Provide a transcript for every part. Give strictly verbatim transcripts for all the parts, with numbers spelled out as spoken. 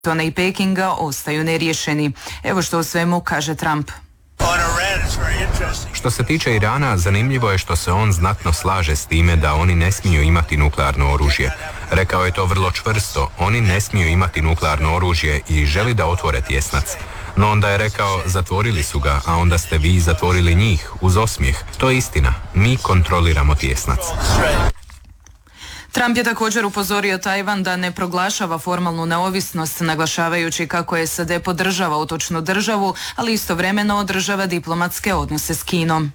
Washingtona i Pekinga ostaju neriješeni. Evo što o svemu kaže Trump. Što se tiče Irana, zanimljivo je što se on znatno slaže s time da oni ne smiju imati nuklearno oružje. Rekao je to vrlo čvrsto, oni ne smiju imati nuklearno oružje i želi da otvore tjesnac. No onda je rekao, zatvorili su ga, a onda ste vi zatvorili njih, uz osmijeh. To je istina, mi kontroliramo tjesnac. Trump je također upozorio Tajvan da ne proglašava formalnu neovisnost, naglašavajući kako je S A D podržava otočnu državu, ali istovremeno održava diplomatske odnose s Kinom.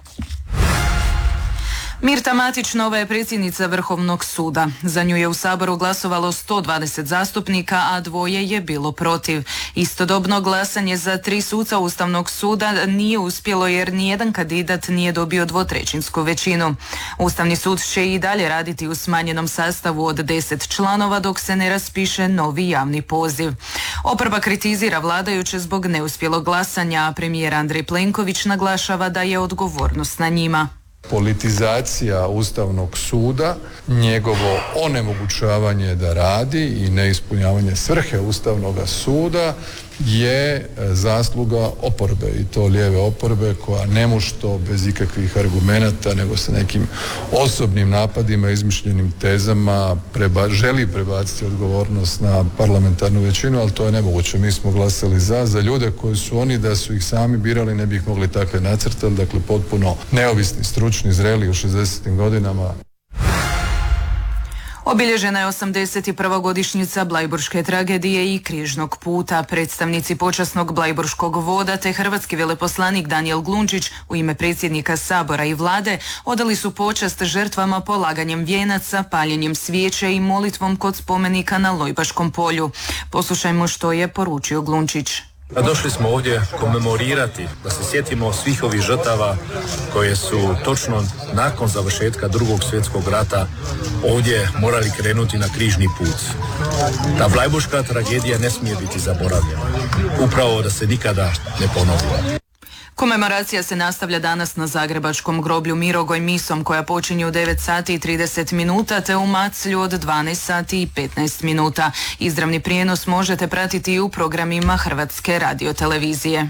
Mirta Matić nova je predsjednica Vrhovnog suda. Za nju je u Saboru glasovalo sto dvadeset zastupnika, a dvoje je bilo protiv. Istodobno glasanje za tri suca Ustavnog suda nije uspjelo jer nijedan kandidat nije dobio dvotrećinsku većinu. Ustavni sud će i dalje raditi u smanjenom sastavu od deset članova dok se ne raspiše novi javni poziv. Oporba kritizira vladajuće zbog neuspjelog glasanja, a premijer Andrej Plenković naglašava da je odgovornost na njima. Politizacija Ustavnog suda, njegovo onemogućavanje da radi i neispunjavanje svrhe Ustavnog suda je zasluga oporbe, i to lijeve oporbe koja nemušto, bez ikakvih argumenata, nego sa nekim osobnim napadima, izmišljenim tezama preba, želi prebaciti odgovornost na parlamentarnu većinu, ali to je nemoguće. Mi smo glasali za, za ljude koji su oni, da su ih sami birali, ne bi ih mogli takve nacrtati, dakle potpuno neovisni, stručni, zreli u šezdesetim godinama. Obilježena je osamdeset prva godišnjica Blajburške tragedije i Križnog puta. Predstavnici počasnog Blajburškog voda te hrvatski veleposlanik Danijel Glunčić u ime predsjednika Sabora i vlade odali su počast žrtvama polaganjem vijenaca, paljenjem svijeće i molitvom kod spomenika na Lojbaškom polju. Poslušajmo što je poručio Glunčić. Došli smo ovdje komemorirati, da se sjetimo svih ovih žrtava koje su točno nakon završetka drugog svjetskog rata ovdje morali krenuti na križni put. Ta blajburška tragedija ne smije biti zaboravljena, upravo da se nikada ne ponovi. Komemoracija se nastavlja danas na zagrebačkom groblju Mirogoj misom koja počinje u devet sati i trideset minuta te u Maclju od dvanaest sati i petnaest minuta. Izravni prijenos možete pratiti i u programima Hrvatske radiotelevizije.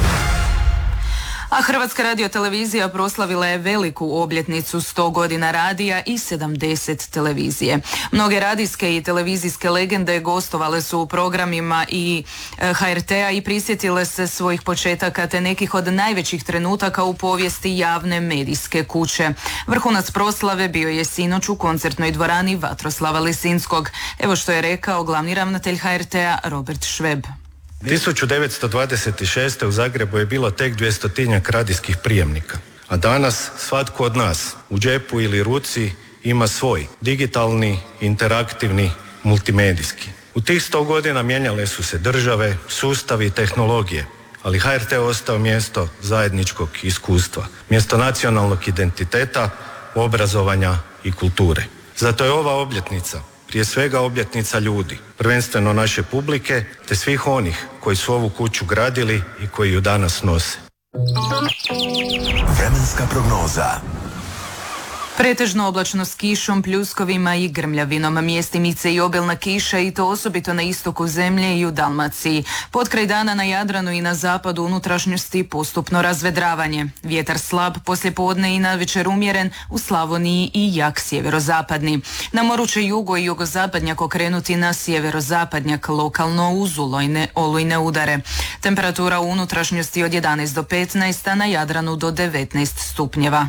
A Hrvatska radiotelevizija proslavila je veliku obljetnicu sto godina radija i sedamdeset televizije. Mnoge radijske i televizijske legende gostovale su u programima i H R T-a i prisjetile se svojih početaka te nekih od najvećih trenutaka u povijesti javne medijske kuće. Vrhunac proslave bio je sinoć u koncertnoj dvorani Vatroslava Lisinskog. Evo što je rekao glavni ravnatelj H R T-a Robert Šveb. tisuću devetsto dvadeset šeste. u Zagrebu je bilo tek dvjestotinjak radijskih prijemnika, a danas svatko od nas u džepu ili ruci ima svoj digitalni, interaktivni, multimedijski. U tih sto godina mijenjale su se države, sustavi i tehnologije, ali H R T ostao mjesto zajedničkog iskustva, mjesto nacionalnog identiteta, obrazovanja i kulture. Zato je ova obljetnica prije svega obljetnica ljudi, prvenstveno naše publike, te svih onih koji su ovu kuću gradili i koji ju danas nose. Vremenska prognoza. Pretežno oblačno s kišom, pljuskovima i grmljavinom, mjestimice i obilna kiša i to osobito na istoku zemlje i u Dalmaciji. Potkraj dana na Jadranu i na zapadu unutrašnjosti postupno razvedravanje. Vjetar slab, poslijepodne i navečer umjeren, u Slavoniji i jak sjeverozapadni. Na moru će jugo i jugozapadnjak okrenuti na sjeverozapadnjak, lokalno uz olujne, olujne udare. Temperatura u unutrašnjosti od jedanaest do petnaest, a na Jadranu do devetnaest stupnjeva.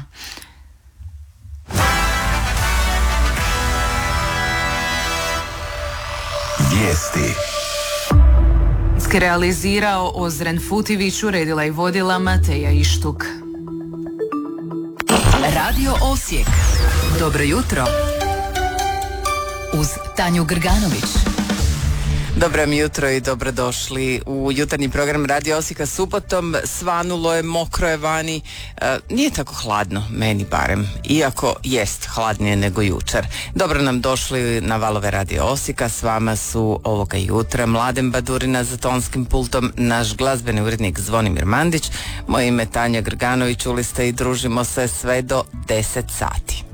Vijesti. Realizirao Ozren Futivić, uredila i vodila Mateja Ištuk. Radio Osijek. Dobro jutro. Uz Tanju Grganović. Dobro mi jutro i dobrodošli u jutarnji program Radio Osijeka. Subotom svanulo je, mokro je vani, e, nije tako hladno, meni barem, iako jest hladnije nego jučer. Dobro nam došli na valove Radio Osijeka, s vama su ovoga jutra Mladen Badurina za tonskim pultom, naš glazbeni urednik Zvonimir Mandić, moje ime Tanja Grganović, čuli ste i družimo se sve do deset sati.